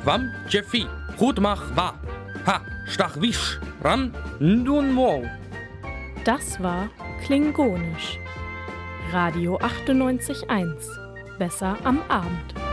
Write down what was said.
Wam Jeffi, gut mach wa. Ha, stach wisch, ran, nun mo. Das war Klingonisch. Radio 98.1. Besser am Abend.